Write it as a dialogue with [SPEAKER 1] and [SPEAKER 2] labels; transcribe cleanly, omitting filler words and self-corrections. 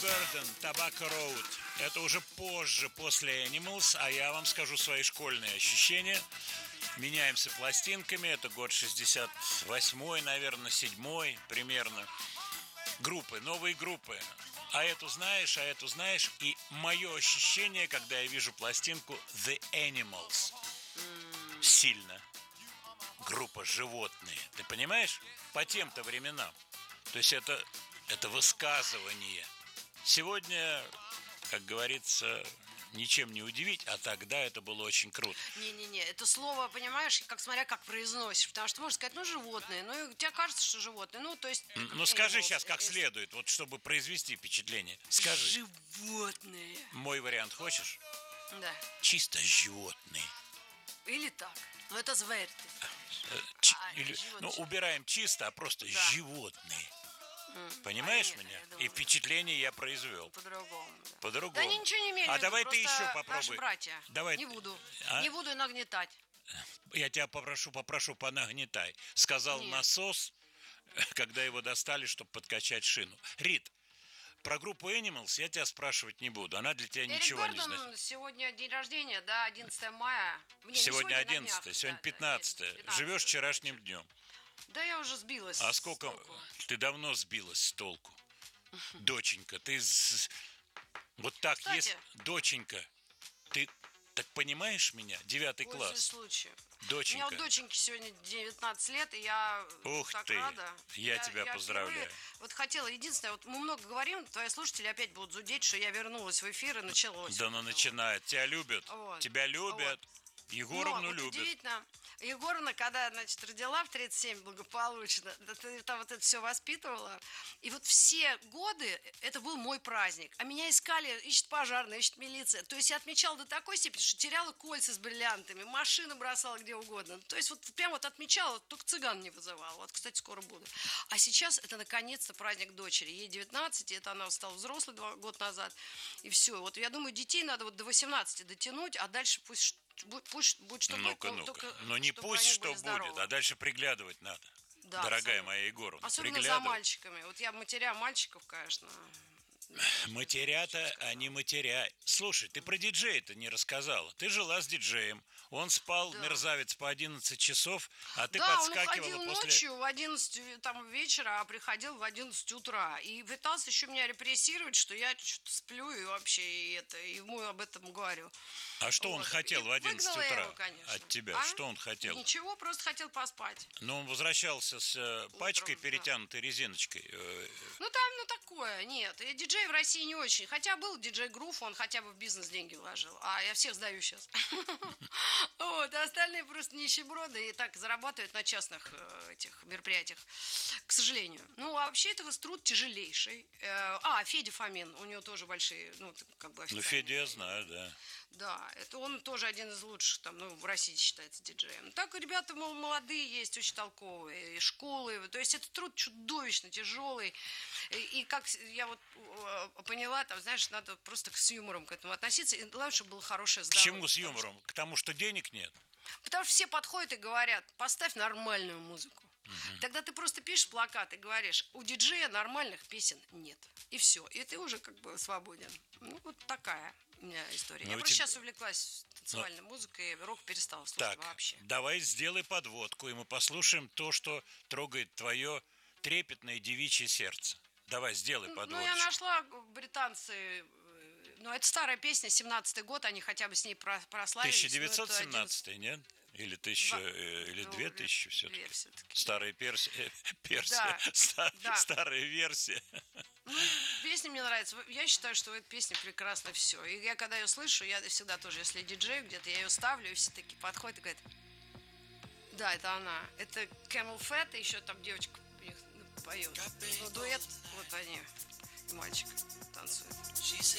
[SPEAKER 1] Soundgarden, Tobacco Road. Это уже позже, после Animals, а я вам скажу свои школьные ощущения. Меняемся пластинками, это год 68-й, наверное, 7-й примерно. Группы, новые группы. А эту знаешь. И мое ощущение, когда я вижу пластинку The Animals, сильно. Группа «Животные». Ты понимаешь? По тем-то временам. То есть это высказывание. Сегодня, как говорится, ничем не удивить, а тогда это было очень круто.
[SPEAKER 2] Не-не-не, это слово, понимаешь, как смотря как произносишь. Потому что можно сказать, животные. И тебе кажется, что животные. То есть...
[SPEAKER 1] скажи сейчас как следует, вот чтобы произвести впечатление. Скажи.
[SPEAKER 2] Животные.
[SPEAKER 1] Мой вариант хочешь?
[SPEAKER 2] Да.
[SPEAKER 1] Чисто животные.
[SPEAKER 2] Или так. Это зверь.
[SPEAKER 1] Убираем чисто, а просто животные. Понимаешь меня? И впечатление я произвел. По-другому. Да
[SPEAKER 2] ничего не имею.
[SPEAKER 1] А давай ты еще попробуй.
[SPEAKER 2] Наши братья.
[SPEAKER 1] Давай.
[SPEAKER 2] Не буду. Не буду нагнетать.
[SPEAKER 1] Я тебя попрошу, понагнетай. Сказал насос, когда его достали, чтобы подкачать шину. Рит, про группу Animals я тебя спрашивать не буду. Она для тебя ничего не значит.
[SPEAKER 2] Сегодня день рождения, да, 11 мая.
[SPEAKER 1] Сегодня 11, сегодня 15. Живешь вчерашним днем.
[SPEAKER 2] Да я уже сбилась.
[SPEAKER 1] А сколько? Ты давно сбилась с толку. Доченька, ты... Вот так есть... Доченька, ты так понимаешь меня? 9 класс.
[SPEAKER 2] Случай.
[SPEAKER 1] Доченька.
[SPEAKER 2] У меня у доченьки сегодня 19 лет, и я так рада.
[SPEAKER 1] Я тебя поздравляю.
[SPEAKER 2] Вот хотела, единственное, мы много говорим, твои слушатели опять будут зудеть, что я вернулась в эфир и началось.
[SPEAKER 1] Да, начинает. Тебя любят. Тебя любят. Егоровну любят.
[SPEAKER 2] Удивительно. Егоровна, когда, родила в 37 благополучно, там это все воспитывала. И вот все годы это был мой праздник. А меня искали, ищет пожарная, ищет милиция. То есть я отмечала до такой степени, что теряла кольца с бриллиантами, машины бросала где угодно. То есть прям отмечала, только цыган не вызывала. Кстати, скоро буду. А сейчас это наконец-то праздник дочери. Ей 19, и это она стала взрослой 2 года назад. И все. Я думаю, детей надо до 18 дотянуть, а дальше пусть будет что будет.
[SPEAKER 1] Ну-ка. Но не пусть что будет, а дальше приглядывать надо. Да, дорогая моя Егоровна.
[SPEAKER 2] Особенно за мальчиками. Я матеря мальчиков, конечно.
[SPEAKER 1] Матеря-то, а не матеря. Слушай, ты про диджея-то не рассказала. Ты жила с диджеем. Он спал, мерзавец, по 11 часов, а ты подскакивала
[SPEAKER 2] он уходил
[SPEAKER 1] после...
[SPEAKER 2] ночью в 11 вечера, а приходил в 11 утра. И пытался еще меня репрессировать, что я что-то сплю и вообще и ему об этом говорю.
[SPEAKER 1] А что он хотел в 11 утра
[SPEAKER 2] его,
[SPEAKER 1] от тебя? Что он хотел?
[SPEAKER 2] Ничего, просто хотел поспать.
[SPEAKER 1] Но он возвращался с пачкой, перетянутой резиночкой.
[SPEAKER 2] Такое, нет. И диджей в России не очень. Хотя был диджей Грув, он хотя бы в бизнес деньги вложил. А я всех сдаю сейчас. А остальные просто нищеброды и так зарабатывают на частных этих мероприятиях. К сожалению. А вообще это труд тяжелейший. Федя Фомин, у него тоже большие, официальные.
[SPEAKER 1] Федя я знаю, да.
[SPEAKER 2] Да, это он тоже один из лучших, в России считается диджеем. Так ребята, молодые есть, очень толковые, и школы. То есть это труд чудовищно тяжелый. И как я поняла, надо просто с юмором к этому относиться. И главное, чтобы было хорошее здоровье.
[SPEAKER 1] К чему с юмором? К тому, что денег нет?
[SPEAKER 2] Потому что все подходят и говорят, поставь нормальную музыку. Тогда ты просто пишешь плакат и говоришь, у диджея нормальных песен нет. И все. И ты уже свободен. Вот такая у меня история. Я просто сейчас увлеклась танцевальной музыкой, и рок перестала слушать вообще.
[SPEAKER 1] Давай сделай подводку, и мы послушаем то, что трогает твое трепетное девичье сердце. Давай, сделай подводку.
[SPEAKER 2] Я нашла британцы... это старая песня, 17-й год, они хотя бы с ней прославились.
[SPEAKER 1] 1917, нет? Или 2000 все-таки. Старая Персия. Старая версия.
[SPEAKER 2] Песня мне нравится. Я считаю, что эта песня прекрасна все. И я когда ее слышу, я всегда тоже, если диджей где-то, я ее ставлю, и все такие подходят и говорят, да, это она. Это Camel Fat, и еще там девочка поет. Дуэт, они, мальчик танцует.